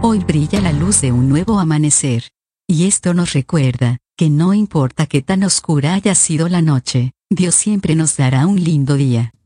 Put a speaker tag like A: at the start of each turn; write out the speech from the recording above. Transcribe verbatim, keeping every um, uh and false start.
A: Hoy brilla la luz de un nuevo amanecer. Y esto nos recuerda, que no importa qué tan oscura haya sido la noche, Dios siempre nos dará un lindo día.